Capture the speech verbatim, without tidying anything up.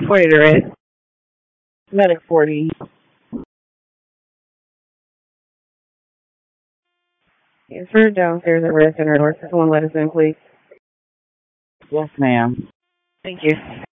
forty to red. Medic forty. Yes, we're downstairs at Red Center North. Someone let us in, please. Yes, ma'am. Thank you.